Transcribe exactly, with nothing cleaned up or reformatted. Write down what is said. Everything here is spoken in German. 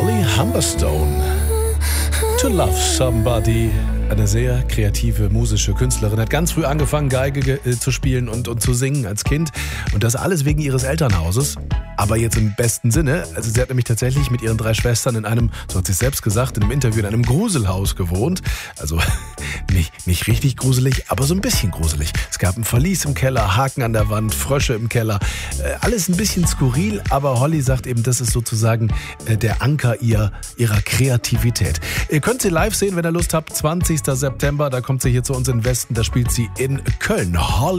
Holly Humberstone. To Love Somebody. Eine sehr kreative, musische Künstlerin. Hat ganz früh angefangen, Geige äh, zu spielen und, und zu singen als Kind. Und das alles wegen ihres Elternhauses. Aber jetzt im besten Sinne. Also sie hat nämlich tatsächlich mit ihren drei Schwestern in einem, so hat sie es selbst gesagt, in einem Interview in einem Gruselhaus gewohnt. Also nicht, nicht richtig gruselig, aber so ein bisschen gruselig. Es gab ein Verlies im Keller, Haken an der Wand, Frösche im Keller. Äh, alles ein bisschen skurril, aber Holly sagt eben, das ist sozusagen äh, der Anker ihr, ihrer Kreativität. Ihr könnt sie live sehen, wenn ihr Lust habt. zwanzigster September, da kommt sie hier zu uns in den Westen. Da spielt sie in Köln. Holly